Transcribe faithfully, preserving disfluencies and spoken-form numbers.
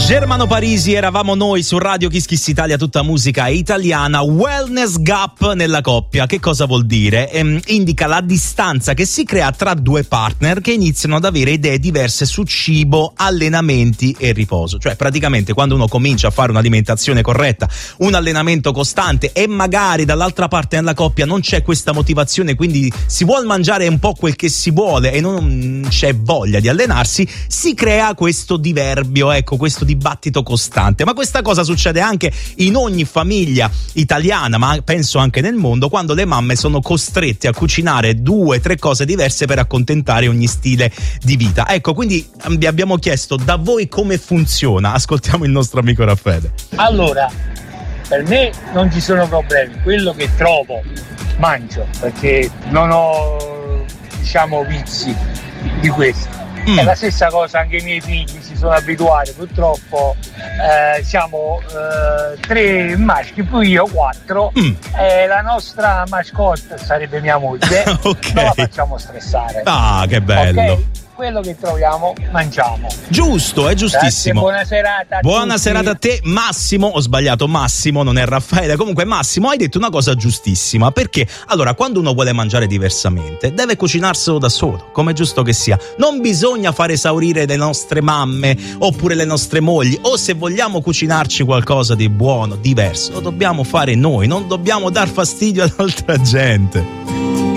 Germano Parisi, eravamo noi su Radio Kiss Kiss Italia, tutta musica italiana. Wellness gap nella coppia, che cosa vuol dire? Ehm, indica la distanza che si crea tra due partner che iniziano ad avere idee diverse su cibo, allenamenti e riposo. Cioè praticamente quando uno comincia a fare un'alimentazione corretta, un allenamento costante e magari dall'altra parte nella coppia non c'è questa motivazione, quindi si vuol mangiare un po' quel che si vuole e non c'è voglia di allenarsi, si crea questo diverbio, ecco, questo dibattito costante. Ma questa cosa succede anche in ogni famiglia italiana, ma penso anche nel mondo, quando le mamme sono costrette a cucinare due, tre cose diverse per accontentare ogni stile di vita. Ecco, quindi vi abbiamo chiesto da voi come funziona. Ascoltiamo il nostro amico Raffaele. Allora, per me non ci sono problemi, quello che trovo mangio, perché non ho, diciamo, vizi di questo. Mm. È la stessa cosa, anche i miei figli si sono abituati, purtroppo eh, siamo eh, tre maschi, poi io quattro, mm. e la nostra mascotte sarebbe mia moglie. Okay. Non la facciamo stressare. Ah, che bello. Okay? Quello che troviamo mangiamo. Giusto, è giustissimo. Grazie, buona serata a buona tutti. serata a te, Massimo. Ho sbagliato, Massimo, non è Raffaele. Comunque Massimo, hai detto una cosa giustissima, perché allora quando uno vuole mangiare diversamente deve cucinarselo da solo, come è giusto che sia. Non bisogna far esaurire le nostre mamme oppure le nostre mogli, o se vogliamo cucinarci qualcosa di buono, diverso, lo dobbiamo fare noi, non dobbiamo dar fastidio ad altra gente.